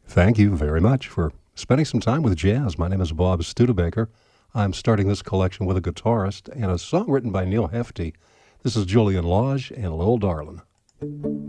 Thank you very much for spending some time with jazz. My name is Bob Studebaker. I'm starting this collection with a guitarist and a song written by Neil Hefti. This is Julian Lodge and Lil Darlin'.